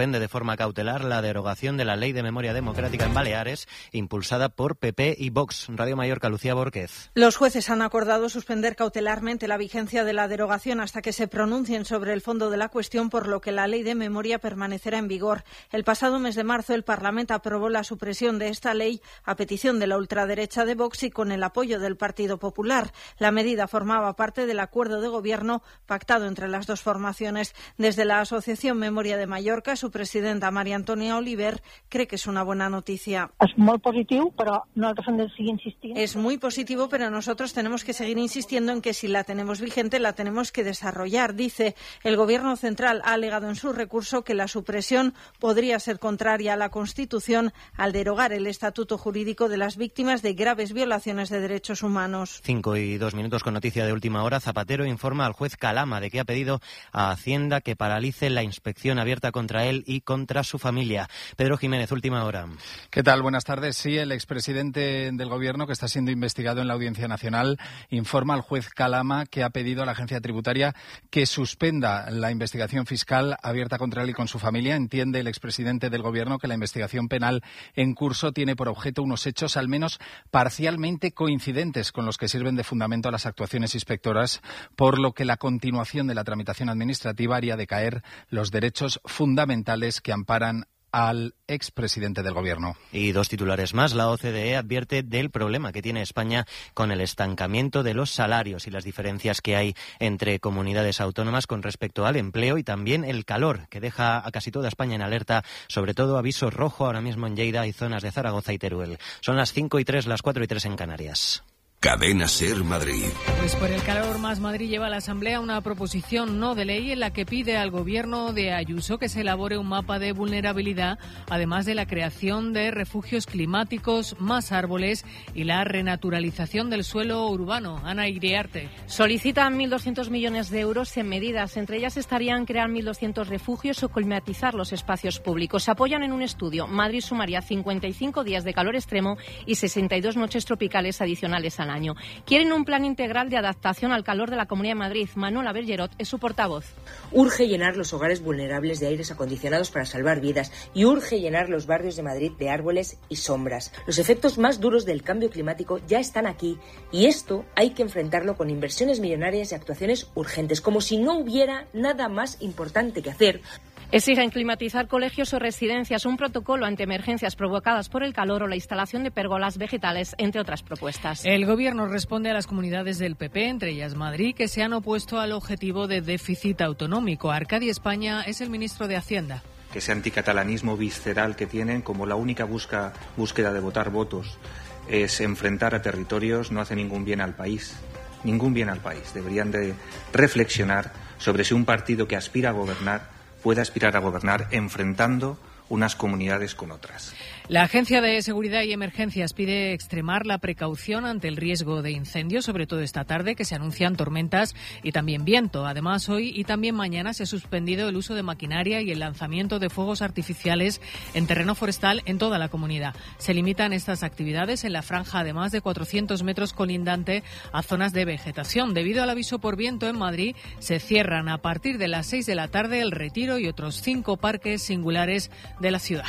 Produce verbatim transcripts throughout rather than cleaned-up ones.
suspende de forma cautelar la derogación de la Ley de Memoria Democrática en Baleares, impulsada por P P y Vox. Radio Mallorca, Lucía Bórquez. Los jueces han acordado suspender cautelarmente la vigencia de la derogación hasta que se pronuncien sobre el fondo de la cuestión, por lo que la Ley de Memoria permanecerá en vigor. El pasado mes de marzo, el Parlamento aprobó la supresión de esta ley a petición de la ultraderecha de Vox y con el apoyo del Partido Popular. La medida formaba parte del acuerdo de gobierno pactado entre las dos formaciones. Desde la Asociación Memoria de Mallorca, su presidenta María Antonia Oliver cree que es una buena noticia. Es muy positivo, pero nosotros hem de seguir insistiendo. Es muy positivo, pero nosotros tenemos que seguir insistiendo en que si la tenemos vigente, la tenemos que desarrollar. Dice, el Gobierno central ha alegado en su recurso que la supresión podría ser contraria a la Constitución al derogar el estatuto jurídico de las víctimas de graves violaciones de derechos humanos. Cinco y dos minutos con noticia de última hora. Zapatero informa al juez Calama de que ha pedido a Hacienda que paralice la inspección abierta contra él y contra su familia. Pedro Jiménez, última hora. ¿Qué tal? Buenas tardes. Sí, el expresidente del Gobierno, que está siendo investigado en la Audiencia Nacional, informa al juez Calama que ha pedido a la Agencia Tributaria que suspenda la investigación fiscal abierta contra él y con su familia. Entiende el expresidente del Gobierno que la investigación penal en curso tiene por objeto unos hechos al menos parcialmente coincidentes con los que sirven de fundamento a las actuaciones inspectoras, por lo que la continuación de la tramitación administrativa haría decaer los derechos fundamentales que amparan al expresidente del Gobierno. Y dos titulares más. La O C D E advierte del problema que tiene España con el estancamiento de los salarios y las diferencias que hay entre comunidades autónomas con respecto al empleo, y también el calor que deja a casi toda España en alerta, sobre todo aviso rojo ahora mismo en Lleida y zonas de Zaragoza y Teruel. Son las cinco y tres, las cuatro y tres en Canarias. Cadena SER Madrid. Pues por el calor, Más Madrid lleva a la Asamblea una proposición no de ley en la que pide al Gobierno de Ayuso que se elabore un mapa de vulnerabilidad, además de la creación de refugios climáticos, más árboles y la renaturalización del suelo urbano. Ana Iriarte. Solicitan mil doscientos millones de euros en medidas. Entre ellas estarían crear mil doscientos refugios o climatizar los espacios públicos. Se apoyan en un estudio. Madrid sumaría cincuenta y cinco días de calor extremo y sesenta y dos noches tropicales adicionales al año. Quieren un plan integral de adaptación al calor de la Comunidad de Madrid. Manuela Bergerot es su portavoz. Urge llenar los hogares vulnerables de aires acondicionados para salvar vidas y urge llenar los barrios de Madrid de árboles y sombras. Los efectos más duros del cambio climático ya están aquí y esto hay que enfrentarlo con inversiones millonarias y actuaciones urgentes, como si no hubiera nada más importante que hacer. Exigen climatizar colegios o residencias, un protocolo ante emergencias provocadas por el calor o la instalación de pérgolas vegetales, entre otras propuestas. El Gobierno responde a las comunidades del P P, entre ellas Madrid, que se han opuesto al objetivo de déficit autonómico. Arcadi España es el ministro de Hacienda. Que ese anticatalanismo visceral que tienen, como la única busca, búsqueda de votar votos es enfrentar a territorios, no hace ningún bien al país. Ningún bien al país. Deberían de reflexionar sobre si un partido que aspira a gobernar puede aspirar a gobernar enfrentando unas comunidades con otras. La Agencia de Seguridad y Emergencias pide extremar la precaución ante el riesgo de incendios, sobre todo esta tarde, que se anuncian tormentas y también viento. Además, hoy y también mañana se ha suspendido el uso de maquinaria y el lanzamiento de fuegos artificiales en terreno forestal en toda la comunidad. Se limitan estas actividades en la franja de más de cuatrocientos metros colindante a zonas de vegetación. Debido al aviso por viento en Madrid, se cierran a partir de las seis de la tarde el Retiro y otros cinco parques singulares de la ciudad.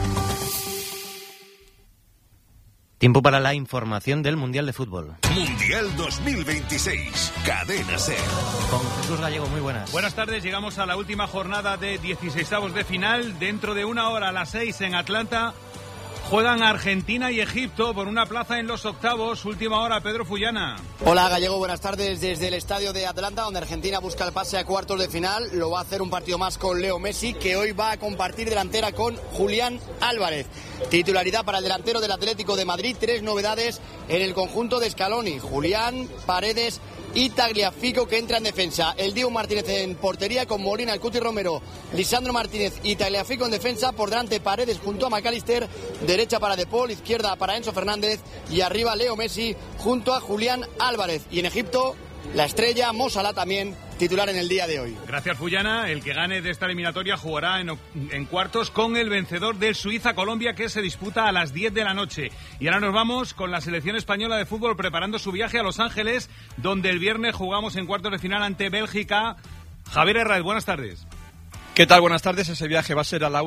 Tiempo para la información del Mundial de Fútbol. Mundial dos mil veintiséis. Cadena SER. Con Jesús Gallego, muy buenas. Buenas tardes, llegamos a la última jornada de dieciseisavos de final. Dentro de una hora a las seis en Atlanta juegan Argentina y Egipto por una plaza en los octavos. Última hora, Pedro Fullana. Hola Gallego, buenas tardes desde el estadio de Atlanta, donde Argentina busca el pase a cuartos de final. Lo va a hacer un partido más con Leo Messi, que hoy va a compartir delantera con Julián Álvarez. Titularidad para el delantero del Atlético de Madrid. Tres novedades en el conjunto de Scaloni: Julián, Paredes y Tagliafico, que entra en defensa. El Diego Martínez en portería con Molina, el Cuti Romero, Lisandro Martínez y Tagliafico en defensa. Por delante Paredes junto a McAllister, derecha para De Paul, izquierda para Enzo Fernández y arriba Leo Messi junto a Julián Álvarez. Y en Egipto, la estrella Mo Salah también titular en el día de hoy. Gracias, Fullana. El que gane de esta eliminatoria jugará en, en cuartos con el vencedor del Suiza-Colombia, que se disputa a las diez de la noche. Y ahora nos vamos con la selección española de fútbol preparando su viaje a Los Ángeles, donde el viernes jugamos en cuartos de final ante Bélgica. Javier Herráez, buenas tardes. ¿Qué tal? Buenas tardes. Ese viaje va a ser a la